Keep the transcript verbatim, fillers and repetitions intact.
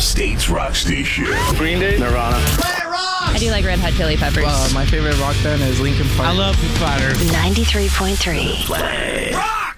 Upstate's rock station. Green Day, Nirvana. I do like Red Hot Chili Peppers. Uh, my favorite rock band is Linkin Park. I love Foo Fighters. ninety-three point three. Play.